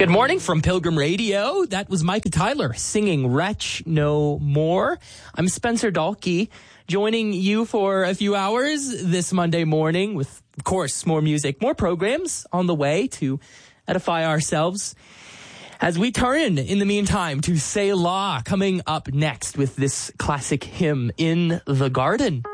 Good morning from Pilgrim Radio. That was Micah Tyler singing Wretch No More. I'm Spencer Dalkey, joining you for a few hours this Monday morning with, of course, more music, more programs on the way to edify ourselves. As we turn, in the meantime, to Selah, coming up next with this classic hymn, In the Garden.